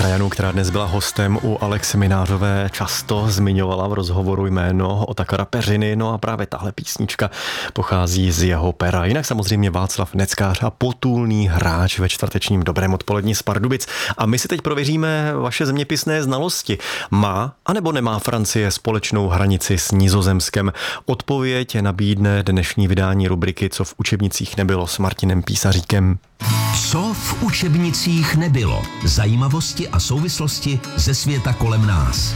krajanu, která dnes byla hostem u Alexy Minářové, často zmiňovala v rozhovoru jméno Otakara Peřiny, no a právě tahle písnička pochází z jeho pera. Jinak samozřejmě Václav Neckář a potulný hráč ve čtvrtečním Dobrém odpolední z Pardubic. A my si teď prověříme vaše zeměpisné znalosti. Má anebo nemá Francie společnou hranici s Nizozemskem? Odpověď nabídne dnešní vydání rubriky Co v učebnicích nebylo s Martinem Písaříkem. Co v učebnicích nebylo? Zajímavosti a souvislosti ze světa kolem nás.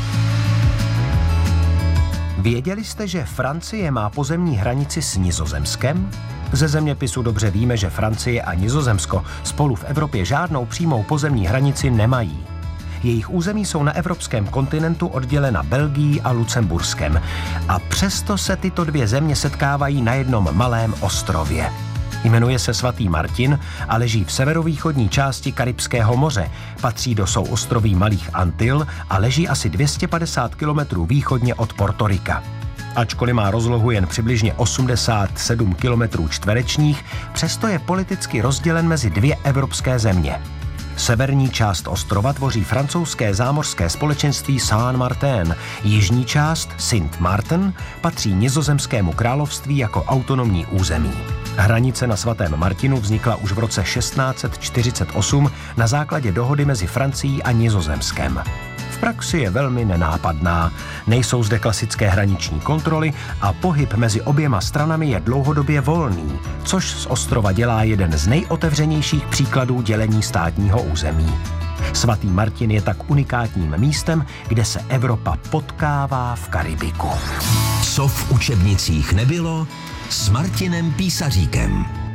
Věděli jste, že Francie má pozemní hranici s Nizozemskem? Ze zeměpisu dobře víme, že Francie a Nizozemsko spolu v Evropě žádnou přímou pozemní hranici nemají. Jejich území jsou na evropském kontinentu oddělena Belgií a Lucemburskem. A přesto se tyto dvě země setkávají na jednom malém ostrově. Jmenuje se Svatý Martin a leží v severovýchodní části Karibského moře. Patří do souostroví Malých Antil a leží asi 250 kilometrů východně od Portorika. Ačkoliv má rozlohu jen přibližně 87 kilometrů čtverečních, přesto je politicky rozdělen mezi dvě evropské země. Severní část ostrova tvoří francouzské zámořské společenství Saint-Martin, jižní část Sint-Maarten patří Nizozemskému království jako autonomní území. Hranice na Svatém Martinu vznikla už v roce 1648 na základě dohody mezi Francií a Nizozemskem. V praxi je velmi nenápadná, nejsou zde klasické hraniční kontroly a pohyb mezi oběma stranami je dlouhodobě volný, což z ostrova dělá jeden z nejotevřenějších příkladů dělení státního území. Svatý Martin je tak unikátním místem, kde se Evropa potkává v Karibiku. Co v učebnicích nebylo s Martinem Písaříkem.